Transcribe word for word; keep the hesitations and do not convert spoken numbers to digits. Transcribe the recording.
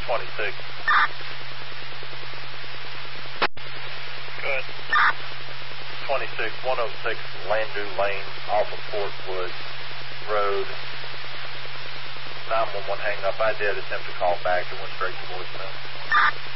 twenty-six. Good. twenty-six, one oh six Landu Lane off of Portwood Road. nine one one hang up. I did attempt to call back. It went straight to voicemail.